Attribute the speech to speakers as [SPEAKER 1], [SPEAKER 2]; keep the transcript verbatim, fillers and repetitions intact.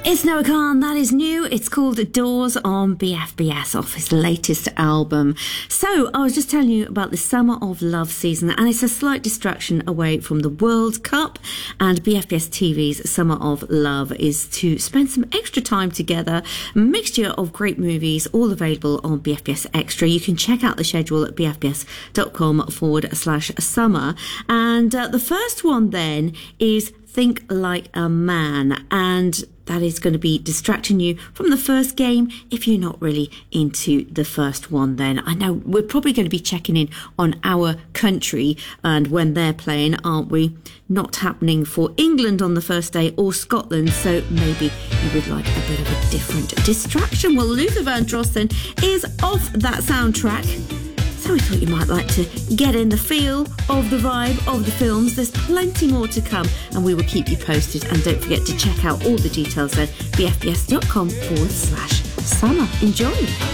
[SPEAKER 1] It's Noah Kahan, that is new. It's called Doors on B F B S, off his latest album. So, I was just telling you about the Summer of Love season, and it's a slight distraction away from the World Cup. And B F B S T V's Summer of Love is to spend some extra time together. A mixture of great movies, all available on B F B S Extra. You can check out the schedule at bfbs.com forward slash summer. And uh, the first one then is Think Like a Man, and that is going to be distracting you from the first game if you're not really into the first one. Then I know we're probably going to be checking in on our country and when they're playing, aren't we? Not happening for England on the first day or Scotland, so maybe you would like a bit of a different distraction. Well, Luther Vandross then is off that soundtrack, so we thought you might like to get in the feel of the vibe of the films. There's plenty more to come, and we will keep you posted. And don't forget to check out all the details at bfbs.com forward slash summer. Enjoy.